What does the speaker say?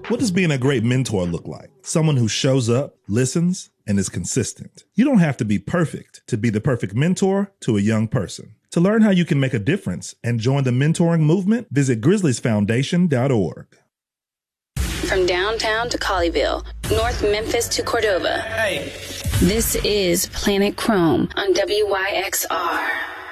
What does being a great mentor look like? Someone who shows up, listens, and is consistent. You don't have to be perfect to be the perfect mentor to a young person. To learn how you can make a difference and join the mentoring movement, visit grizzliesfoundation.org. From downtown to Colleyville, North Memphis to Cordova. Hey. This is Planet Chrome on WYXR.